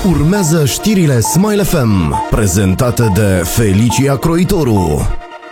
Urmează știrile Smile FM, prezentate de Felicia Croitoru.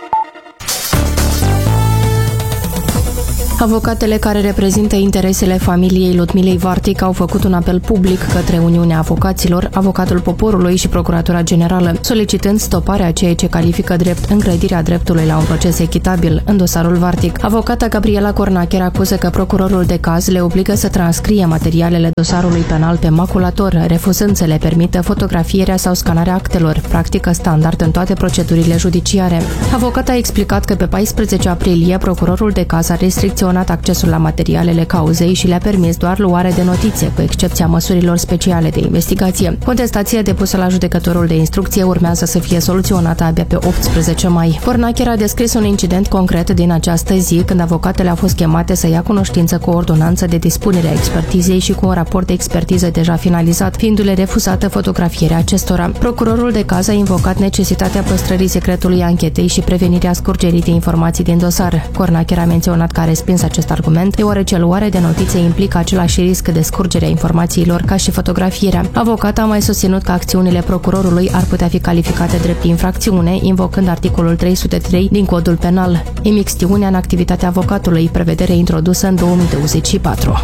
Avocatele care reprezintă interesele familiei Ludmilei Vartic au făcut un apel public către Uniunea Avocaților, Avocatul Poporului și Procuratura Generală, solicitând stoparea ceea ce califică drept îngrădirea dreptului la un proces echitabil în dosarul Vartic. Avocata Gabriela Cornacher acuză că procurorul de caz le obligă să transcrie materialele dosarului penal pe maculator, refuzând să le permită fotografierea sau scanarea actelor, practică standard în toate procedurile judiciare. Avocata a explicat că pe 14 aprilie procurorul de caz a restricționat accesul la materialele cauzei și le-a permis doar luare de notițe, cu excepția măsurilor speciale de investigație. Contestația depusă la judecătorul de instrucție urmează să fie soluționată abia pe 18 mai. Cornacher a descris un incident concret din această zi, când avocatele au fost chemate să ia cunoștință cu o ordonanță de dispunere a expertizei și cu un raport de expertiză deja finalizat, fiindu-le refuzată fotografierea acestora. Procurorul de caz a invocat necesitatea păstrării secretului anchetei și prevenirea scurgerii de informații din dosar. Cornacher a menționat că a respins acest argument, deoarece luarea de notițe implică același risc de scurgerea informațiilor ca și fotografierea. Avocata a mai susținut că acțiunile procurorului ar putea fi calificate drept infracțiune, invocând articolul 303 din Codul Penal, imixtiunea în activitatea avocatului, prevedere introdusă în 2024.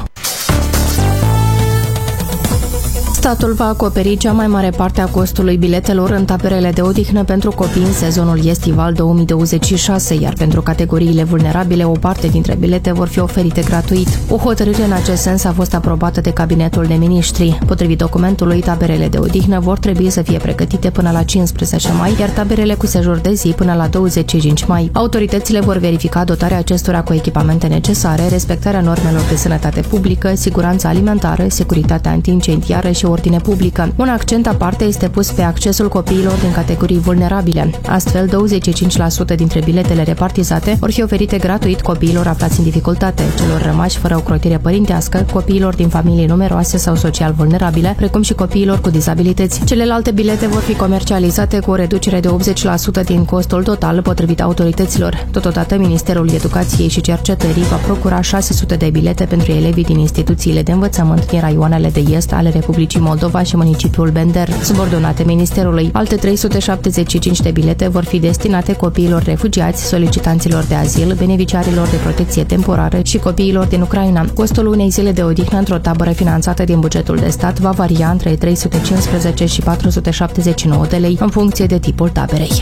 Statul va acoperi cea mai mare parte a costului biletelor în taberele de odihnă pentru copii în sezonul estival 2026, iar pentru categoriile vulnerabile, o parte dintre bilete vor fi oferite gratuit. O hotărâre în acest sens a fost aprobată de Cabinetul de Miniștri. Potrivit documentului, taberele de odihnă vor trebui să fie pregătite până la 15 mai, iar taberele cu sejur de zi până la 25 mai. Autoritățile vor verifica dotarea acestora cu echipamente necesare, respectarea normelor de sănătate publică, siguranța alimentară, securitatea antiincendiară și ordine publică. Un accent aparte este pus pe accesul copiilor din categorii vulnerabile. Astfel, 25% dintre biletele repartizate vor fi oferite gratuit copiilor aflați în dificultate, celor rămași fără ocrotire părintească, copiilor din familii numeroase sau social vulnerabile, precum și copiilor cu dizabilități. Celelalte bilete vor fi comercializate cu o reducere de 80% din costul total, potrivit autorităților. Totodată, Ministerul Educației și Cercetării va procura 600 de bilete pentru elevii din instituțiile de învățământ din raioanele de est ale Republicii Moldova și municipiul Bender, subordonate Ministerului. Alte 375 de bilete vor fi destinate copiilor refugiați, solicitanților de azil, beneficiarilor de protecție temporară și copiilor din Ucraina. Costul unei zile de odihnă într-o tabără finanțată din bugetul de stat va varia între 315 și 479 de lei, în funcție de tipul taberei.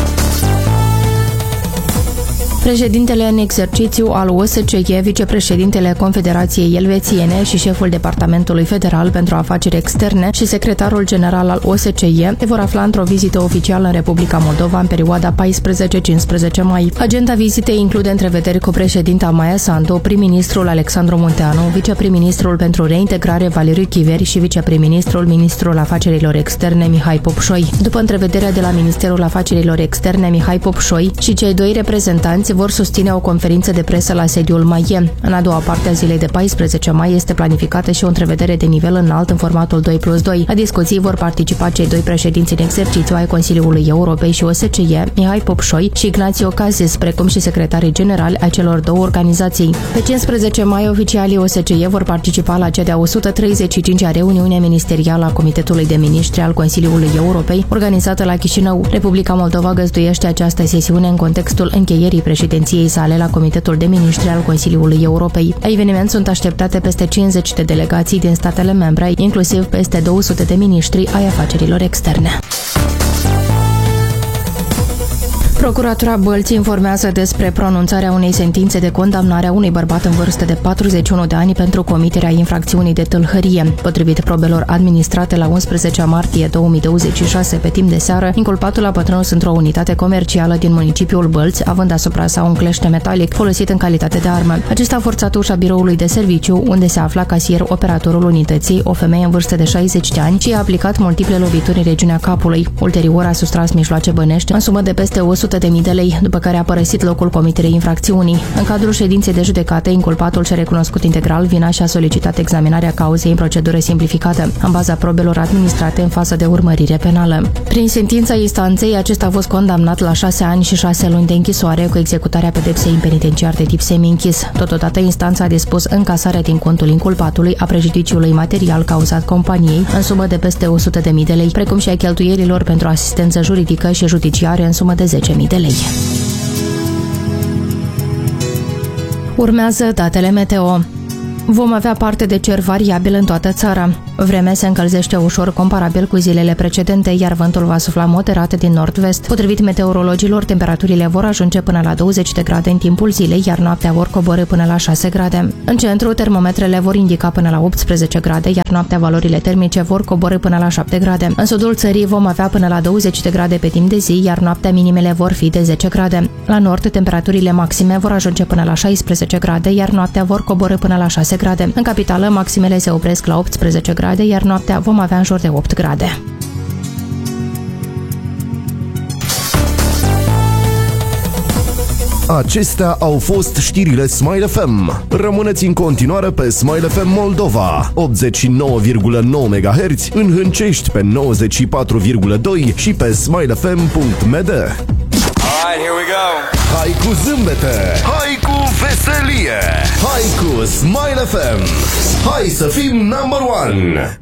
Președintele în exercițiu al OSCE, vicepreședintele Confederației Elvețiene și șeful Departamentului Federal pentru Afaceri Externe și secretarul general al OSCE vor afla într-o vizită oficială în Republica Moldova în perioada 14-15 mai. Agenda vizitei include întrevederi cu președinta Maia Sandu, prim-ministrul Alexandru Munteanu, viceprim-ministrul pentru reintegrare Valeriu Chiveri și ministrul Afacerilor Externe Mihai Popșoi. După întrevederea de la Ministerul Afacerilor Externe Mihai Popșoi și cei doi reprezentanți vor susține o conferință de presă la sediul MAIE. În a doua parte a zilei de 14 mai este planificată și o întrevedere de nivel înalt în formatul 2+2. La discuții vor participa cei doi președinți în exercițiu ai Consiliului Europei și OSCE, Mihai Popșoi și Ignacio Cassis, precum și secretarii generali ai celor două organizații. Pe 15 mai, oficialii OSCE vor participa la cea de-a 135-a reuniune ministerială a Comitetului de Miniștri al Consiliului Europei, organizată la Chișinău. Republica Moldova găzduiește această sesiune în contextul încheierii președinției sale la Comitetul de Miniștri al Consiliului Europei. La eveniment sunt așteptate peste 50 de delegații din statele membre, inclusiv peste 200 de miniștri ai afacerilor externe. Procuratura Bălți informează despre pronunțarea unei sentințe de condamnare a unui bărbat în vârstă de 41 de ani pentru comiterea infracțiunii de tâlhărie. Potrivit probelor administrate la 11 martie 2026 pe timp de seară, inculpatul a pătruns într-o unitate comercială din municipiul Bălți, având asupra sa un clește metalic folosit în calitate de armă. Acesta a forțat ușa biroului de serviciu, unde se afla casier operatorul unității, o femeie în vârstă de 60 de ani, și a aplicat multiple lovituri în regiunea capului. Ulterior a sustras mijloace bănești în sumă de peste 100 100.000 de lei, după care a părăsit locul comiterii infracțiunii. În cadrul ședinței de judecată, inculpatul și-a recunoscut integral vina și a solicitat examinarea cauzei în procedură simplificată, în baza probelor administrate în fază de urmărire penală. Prin sentința instanței, acesta a fost condamnat la 6 ani și 6 luni de închisoare cu executarea pedepsei în penitenciar de tip semi-închis. Totodată, instanța a dispus încasarea din contul inculpatului a prejudiciului material cauzat companiei în sumă de peste 100.000 de lei, precum și a cheltuielilor pentru asistență juridică și judiciară în sumă de 10.000 de lei. Urmează datele meteo. Vom avea parte de cer variabil în toată țara. Vremea se încălzește ușor comparabil cu zilele precedente, iar vântul va sufla moderat din nord-vest. Potrivit meteorologilor, temperaturile vor ajunge până la 20 de grade în timpul zilei, iar noaptea vor coborî până la 6 grade. În centru, termometrele vor indica până la 18 grade, iar noaptea valorile termice vor coborî până la 7 grade. În sudul țării vom avea până la 20 de grade pe timp de zi, iar noaptea minimele vor fi de 10 grade. La nord, temperaturile maxime vor ajunge până la 16 grade, iar noaptea vor coborî până la 6 grade. În capitală, maximele se opresc la 18 grade, iar noaptea vom avea în jur de 8 grade. Acestea au fost știrile Smile FM. Rămâneți în continuare pe Smile FM Moldova, 89,9 MHz, în Hâncești pe 94,2 și pe smilefm.md. Alright, here we go. Hai cu zâmbete, hai cu veselie, hai cu Smile FM. Hai să fim number one.